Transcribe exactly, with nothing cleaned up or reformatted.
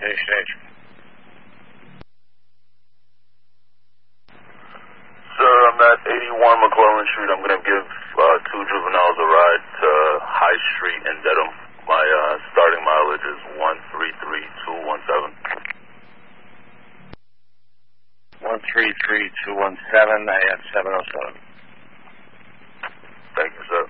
Any stage. Sir, I'm at eighty-one McClellan Street. I'm going to give uh, two juveniles a ride to High Street in Dedham. My uh, starting mileage is one three three two one seven. one three three two one seven, I have seven oh seven. Thank you, sir.